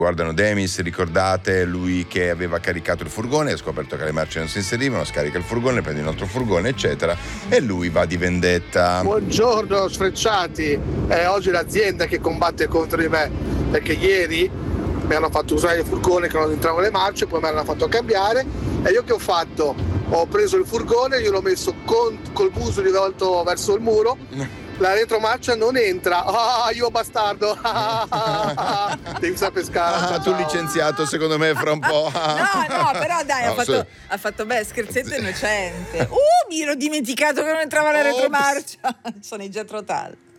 Guardano Demis, ricordate, lui che aveva caricato il furgone, ha scoperto che le merci non si inserivano, scarica il furgone, prende un altro furgone, eccetera, e lui va di vendetta. Buongiorno sfrecciati, è oggi l'azienda che combatte contro di me, perché ieri mi hanno fatto usare il furgone che non entravano le marce, poi mi hanno fatto cambiare e io che ho fatto? Ho preso il furgone, io l'ho messo col muso rivolto verso il muro. La retromarcia non entra. Io bastardo. Devi sapere pescare. Tu licenziato secondo me fra un po'. No, però dai, No, ha fatto beh, scherzetto innocente. Mi ero dimenticato che non entrava la retromarcia. Sono i Jethro Tull.